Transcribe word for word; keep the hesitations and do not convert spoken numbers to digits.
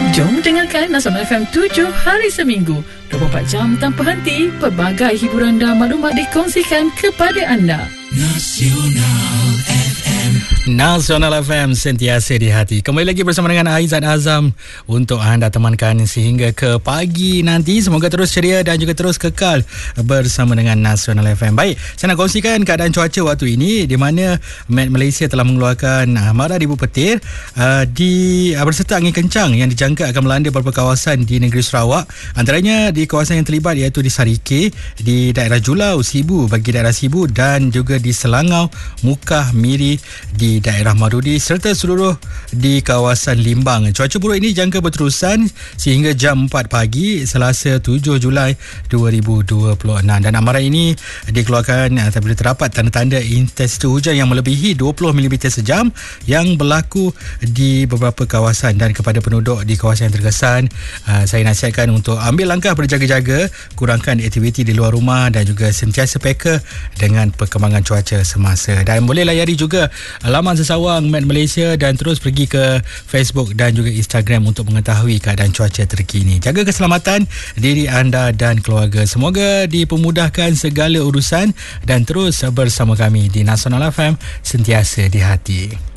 Jom dengarkan Nasional F M tujuh hari seminggu, dua puluh empat jam tanpa henti. Pelbagai hiburan dan maklumat dikongsikan kepada anda. Nasional F M. Nasional F M, sentiasa di hati. Kembali lagi bersama dengan Aizat Azam untuk anda temankan sehingga ke pagi nanti. Semoga terus ceria dan juga terus kekal bersama dengan Nasional F M. Baik, saya nak kongsikan keadaan cuaca waktu ini, di mana Met Malaysia telah mengeluarkan uh, marah dibu petir uh, di uh, berserta angin kencang yang dijangka akan melanda beberapa kawasan di negeri Sarawak. Antaranya di kawasan yang terlibat iaitu di Sarike, di daerah Julau, Sibu bagi daerah Sibu, dan juga di Selangau, Mukah, Miri di daerah Madudi, serta seluruh di kawasan Limbang. Cuaca buruk ini jangka berterusan sehingga jam empat pagi Selasa tujuh Julai dua ribu dua puluh enam, dan amaran ini dikeluarkan apabila terdapat tanda-tanda intensitas hujan yang melebihi dua puluh milimeter sejam yang berlaku di beberapa kawasan. Dan kepada penduduk di kawasan yang terkesan, saya nasihatkan untuk ambil langkah berjaga-jaga, kurangkan aktiviti di luar rumah dan juga sentiasa peka dengan perkembangan cuaca semasa. Dan boleh layari juga laman sesawang Met Malaysia dan terus pergi ke Facebook dan juga Instagram untuk mengetahui keadaan cuaca terkini. Jaga keselamatan diri anda dan keluarga. Semoga dipermudahkan segala urusan dan terus bersama kami di Nasional F M, sentiasa di hati.